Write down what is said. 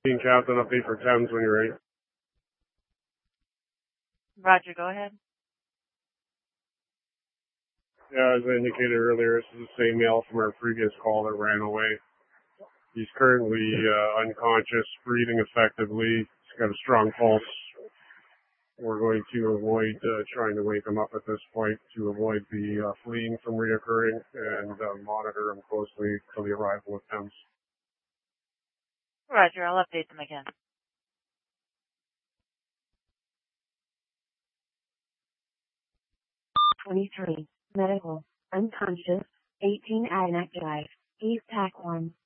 Team Captain, update for Thames when you're ready. Roger, go ahead. Yeah, as I indicated earlier, this is the same male from our previous call that ran away. He's currently unconscious, breathing effectively. He's got a strong pulse. We're going to avoid trying to wake him up at this point to avoid the fleeing from reoccurring and monitor him closely till the arrival of Thames. Roger, I'll update them again. Medical, unconscious, 18 Adanac Drive, East Tack 1.